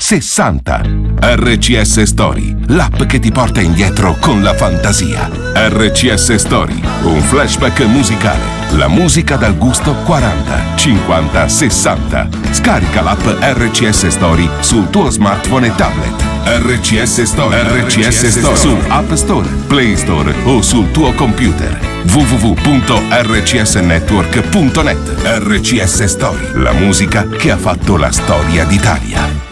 60. RCS Story, l'app che ti porta indietro con la fantasia. RCS Story, un flashback musicale. La musica dal gusto 40, 50, 60. Scarica l'app RCS Story sul tuo smartphone e tablet. RCS Story, RCS Story su App Store, Play Store o sul tuo computer. www.rcsnetwork.net. RCS Story, la musica che ha fatto la storia d'Italia.